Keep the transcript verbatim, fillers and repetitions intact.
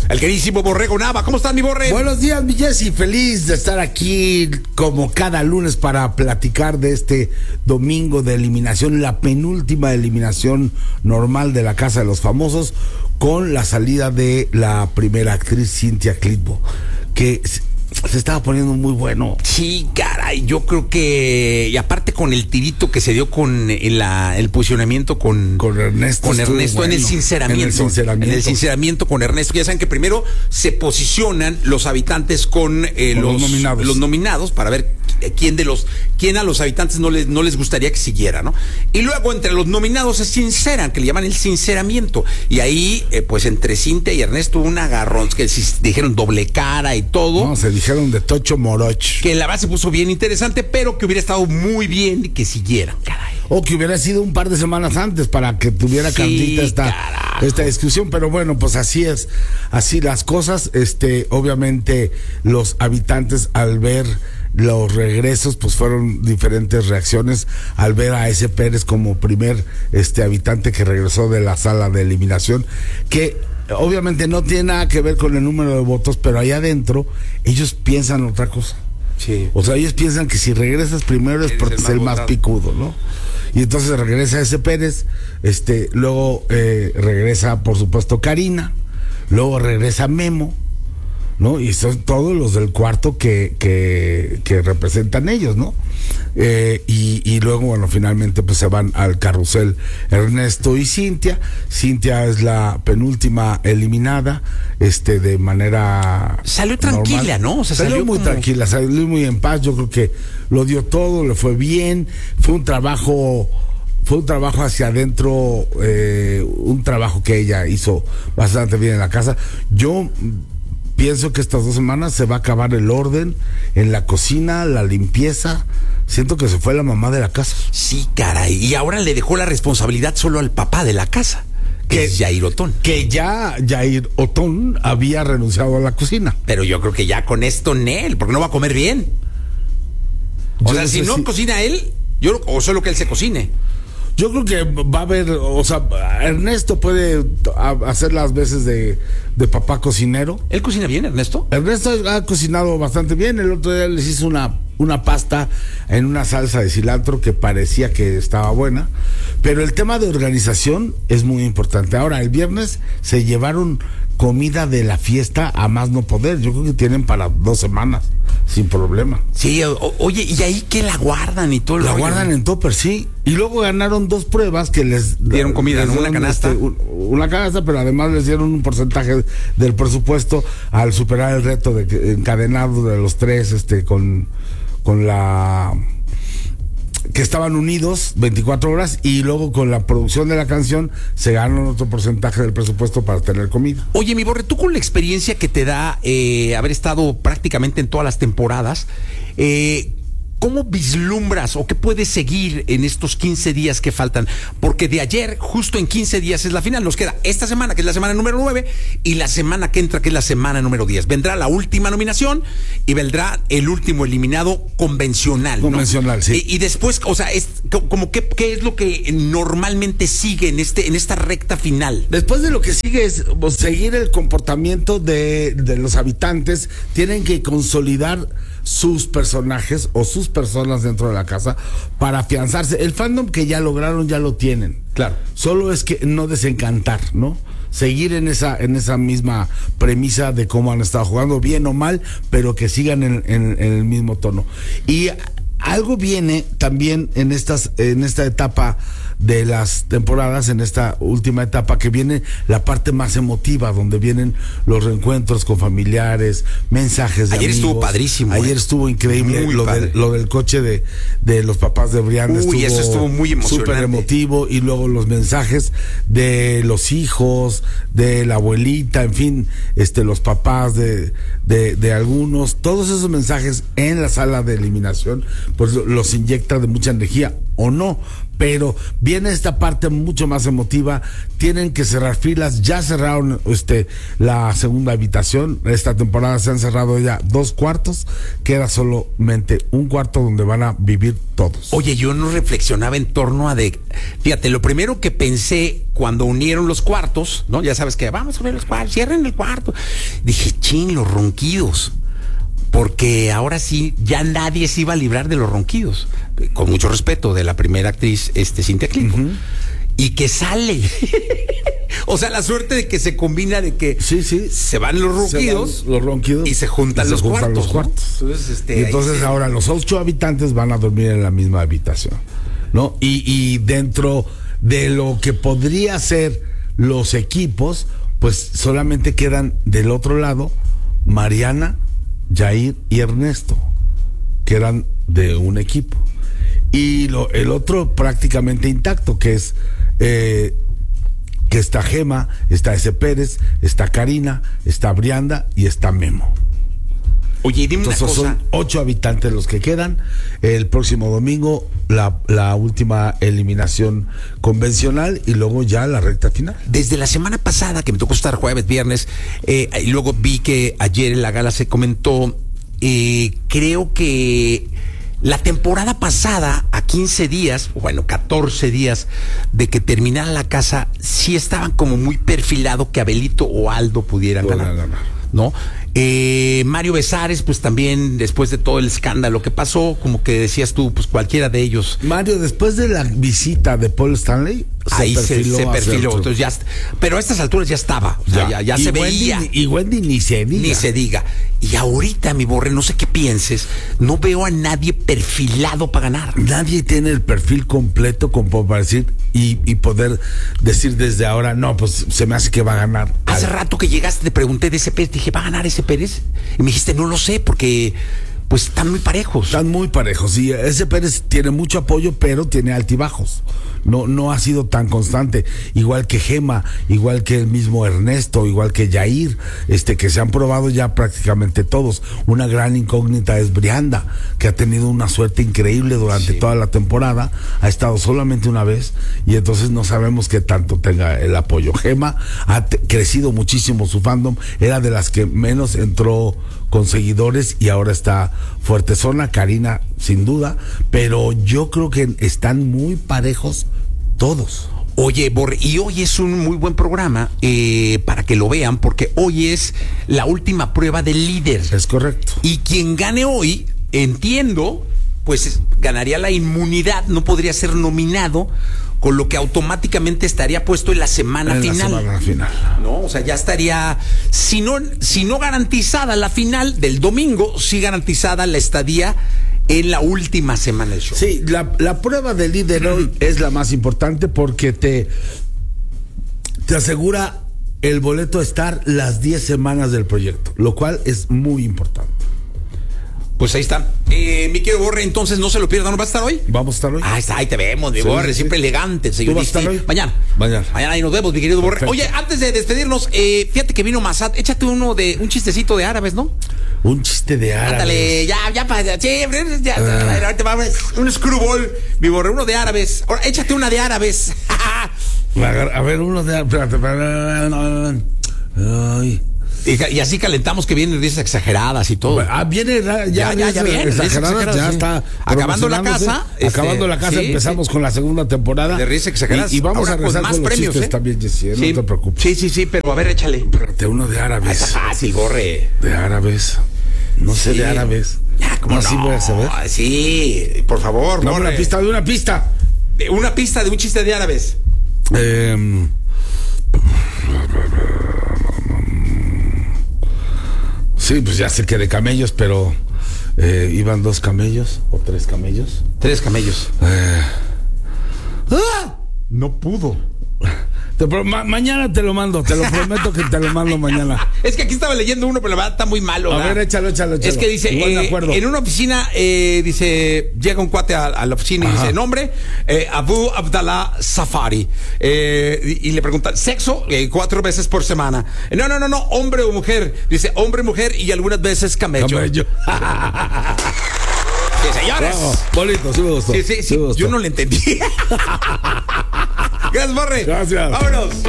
el queridísimo Borrego Nava. ¿Cómo estás, mi Borre? Buenos días, mi Jessy. Feliz de estar aquí como cada lunes para platicar de este domingo de eliminación, la penúltima eliminación normal de la Casa de los Famosos, con la salida de la primera actriz, Cynthia Clitbo, que se estaba poniendo muy bueno. Sí, caray, yo creo que, y aparte con el tirito que se dio con el, la, el posicionamiento con, con Ernesto, con Ernesto bueno, en el sinceramiento, en el sinceramiento, en el sinceramiento con Ernesto. Ya saben que primero se posicionan los habitantes con, eh, con los, los, nominados. los nominados para ver quién de los, quién a los habitantes no les, no les gustaría que siguiera, ¿no? Y luego entre los nominados se sinceran, que le llaman el sinceramiento. Y ahí, eh, pues entre Cynthia y Ernesto un agarrón, que dijeron doble cara y todo. No, se dijeron de Tocho Moroch. Que la base se puso bien interesante, pero que hubiera estado muy bien que siguieran, caray. O que hubiera sido un par de semanas antes para que tuviera Sí, candita esta, esta discusión, pero bueno, pues así es, así las cosas. Este, obviamente los habitantes al ver los regresos, pues fueron diferentes reacciones al ver a ese Pérez como primer este habitante que regresó de la sala de eliminación, que obviamente no tiene nada que ver con el número de votos, pero allá adentro ellos piensan otra cosa. Sí. O sea, ellos piensan que si regresas primero es porque es el más picudo, ¿no? Y entonces regresa ese Pérez, este, luego eh, regresa, por supuesto, Karina, luego regresa Memo, ¿no? Y son todos los del cuarto que, que, que representan ellos, ¿no? Eh, y, y luego, bueno, finalmente pues se van al carrusel Ernesto y Cynthia. Cynthia es la penúltima eliminada, este, de manera salió tranquila, normal. ¿no? O sea, salió, salió muy como... tranquila, salió muy en paz. Yo creo que lo dio todo, le fue bien, fue un trabajo fue un trabajo hacia adentro, eh, un trabajo que ella hizo bastante bien en la casa. Yo pienso que estas dos semanas se va a acabar el orden en la cocina, la limpieza. Siento que se fue la mamá de la casa. Sí, caray. Y ahora le dejó la responsabilidad solo al papá de la casa, que, que es Jair Otón. Que ya Jair Otón había renunciado a la cocina. Pero yo creo que ya con esto, Nel, porque no va a comer bien. O yo sea, no si no si... cocina él, yo o solo que él se cocine. Yo creo que va a haber, o sea, Ernesto puede hacer las veces de, de papá cocinero. ¿Él cocina bien, Ernesto? Ernesto ha cocinado bastante bien. El otro día les hizo una, una pasta en una salsa de cilantro que parecía que estaba buena. Pero el tema de organización es muy importante. Ahora, el viernes se llevaron comida de la fiesta a más no poder. Yo creo que tienen para dos semanas, sin problema. Sí, o, oye, ¿y ahí qué la guardan y todo? La rollo? Guardan en topper, sí. Y luego ganaron dos pruebas que les dieron comida, les ¿no? Una canasta. Este, un, una canasta, pero además les dieron un porcentaje del presupuesto al superar el reto de encadenado de los tres, este, con, con la... que estaban unidos veinticuatro horas, y luego con la producción de la canción se ganó otro porcentaje del presupuesto para tener comida. Oye, mi Borre, tú con la experiencia que te da eh, haber estado prácticamente en todas las temporadas, eh, ¿cómo vislumbras o qué puedes seguir en estos quince días que faltan? Porque de ayer, justo en quince días es la final. Nos queda esta semana, que es la semana número nueve, y la semana que entra, que es la semana número diez. Vendrá la última nominación y vendrá el último eliminado convencional, ¿no? Convencional, sí. Y, y después, o sea, es como qué, qué es lo que normalmente sigue en este, en esta recta final. Después de lo que sigue es pues, seguir el comportamiento de, de los habitantes. Tienen que consolidar sus personajes o sus personas dentro de la casa para afianzarse. El fandom que ya lograron, ya lo tienen. Claro. Solo es que no desencantar, ¿no? Seguir en esa, en esa misma premisa de cómo han estado jugando, bien o mal, pero que sigan en, en, en el mismo tono. Y algo viene también en estas, en esta etapa de las temporadas, en esta última etapa, que viene la parte más emotiva, donde vienen los reencuentros con familiares, mensajes de ayer amigos. Estuvo padrísimo. Ayer eh. estuvo increíble. Muy lo, padre. de, lo del coche de, de los papás de Brianda. Uy, estuvo, eso estuvo muy emocionante. Súper emotivo. Y luego los mensajes de los hijos, de la abuelita, en fin, este, los papás de, de, de algunos. Todos esos mensajes en la sala de eliminación, pues los inyecta de mucha energía, o no, Pero viene esta parte mucho más emotiva. Tienen que cerrar filas. Ya cerraron este, la segunda habitación. Esta temporada se han cerrado ya dos cuartos. Queda solamente un cuarto donde van a vivir todos. Oye, yo no reflexionaba en torno a de... Fíjate, lo primero que pensé cuando unieron los cuartos, ¿no? Ya sabes que vamos a unir los cuartos, cierren el cuarto. Dije, chin, los ronquidos. Porque ahora sí, ya nadie se iba a librar de los ronquidos. Con mucho respeto de la primera actriz, este, Cintia Clitbo. Uh-huh. Y que sale. O sea, la suerte de que se combina de que sí, sí. se van los ronquidos, van los ronquidos y se juntan, y los, se juntan cuartos, los cuartos. ¿No? Entonces, este, y entonces se... ahora los ocho habitantes van a dormir en la misma habitación, ¿no? Y, y dentro de lo que podría ser los equipos, pues solamente quedan del otro lado Mariana, Yair y Ernesto, que eran de un equipo. Y lo, el otro prácticamente intacto, que es eh, que está Gema, está ese Pérez, está Karina, está Brianda y está Memo. Oye, dime Entonces, una cosa. Son ocho habitantes los que quedan. El próximo domingo la, la última eliminación convencional y luego ya la recta final. Desde la semana pasada, que me tocó estar jueves, viernes, eh, y luego vi que ayer en la gala se comentó, eh, creo que la temporada pasada, a quince días, bueno, catorce días de que terminara la casa, sí estaban como muy perfilado que Abelito o Aldo pudieran ganar, ganar, ¿no? Eh, Mario Besares, pues también después de todo el escándalo que pasó, como que decías tú, pues cualquiera de ellos. Mario, después de la visita de Paul Stanley, ahí se perfiló. Se, se perfiló entonces ya, pero a estas alturas ya estaba, o sea, ya, ya, ya se Wendy, veía. Y Wendy ni se diga. Ni se diga. Y ahorita, mi Borre, no sé qué pienses, no veo a nadie perfilado para ganar. Nadie tiene el perfil completo como para decir y, y poder decir desde ahora, no, pues se me hace que va a ganar. Hace rato que llegaste, te pregunté de ese Pérez, dije, ¿va a ganar ese Pérez? Y me dijiste, no lo sé, porque pues están muy parejos. Están muy parejos, y ese Pérez tiene mucho apoyo, pero tiene altibajos. No, no ha sido tan constante, igual que Gema, igual que el mismo Ernesto, igual que Yair, este, que se han probado ya prácticamente todos. Una gran incógnita es Brianda, que ha tenido una suerte increíble durante sí. toda la temporada, ha estado solamente una vez, y entonces no sabemos qué tanto tenga el apoyo. Gema ha t- crecido muchísimo su fandom, era de las que menos entró con seguidores y ahora está fuerte zona. Karina sin duda, pero yo creo que están muy parejos todos. Oye, Borre, y hoy es un muy buen programa eh, para que lo vean, porque hoy es la última prueba del líder. Es correcto. Y quien gane hoy, entiendo, pues ganaría la inmunidad, no podría ser nominado, con lo que automáticamente estaría puesto en la semana en final. La semana final. No, o sea, ya estaría, si no, si no garantizada la final del domingo, sí garantizada la estadía en la última semana del show. Sí, la, la prueba del líder hoy es la más importante porque te, te asegura el boleto a estar las diez semanas del proyecto, lo cual es muy importante. Pues ahí está. Eh, mi querido Borre, entonces no se lo pierdan. ¿No va a estar hoy? Vamos a estar hoy. Ah, está, ahí te vemos, mi sí, Borre, sí. siempre elegante. ¿Tú vas a estar hoy? Mañana. Mañana. Mañana ahí nos vemos, mi querido Borre. Perfecto. Oye, antes de despedirnos, eh, fíjate que vino Massad. Échate uno de, un chistecito de árabes, ¿no? Un chiste de árabes. Ándale, ya, ya, ya, sí, ya, ya, uh. va, un screwball, mi Borre, uno de árabes. Ahora, échate una de árabes. A ver, uno de árabes. Ay. Y, y así calentamos que vienen risas exageradas y todo. Ah, viene ya, ya, ya, ya viene, exageradas, ya sí. está acabando la casa. Este, acabando la casa, sí, empezamos sí. con la segunda temporada. De risas exageradas. Y, y vamos Ahora a regresar con, más con los premios, chistes ¿eh? también, Jessy, sí. no te preocupes. Sí, sí, sí, pero a ver, échale. Espérate, uno de árabes. Está fácil, Borre. De árabes. No sí. sé de árabes. Ya, ¿cómo no? no? Sí voy a saber. Sí, por favor, no, Borre. Una pista, de una pista. De una pista de un chiste de árabes. Eh... Sí, pues ya sé que de camellos, pero eh, iban dos camellos o tres camellos. Tres camellos. Eh. ¡Ah! No pudo. Te pro- ma- mañana te lo mando, te lo prometo que te lo mando mañana. Es que aquí estaba leyendo uno, pero la verdad está muy malo. A ¿verdad? ver, échalo, échalo, échalo. Es que dice, eh, en una oficina, eh, dice, llega un cuate a, a la oficina y Ajá. dice, nombre, eh, Abu Abdallah Safari. Eh, y, y le pregunta, sexo, eh, cuatro veces por semana. No, no, no, no, hombre o mujer. Dice, hombre, mujer y algunas veces camello. Camello. Sí, señores. Bravo. Bonito, sí me gustó. Sí, sí, sí. sí me gustó. Yo no le entendí. Gracias, Borre. Gracias. Vámonos.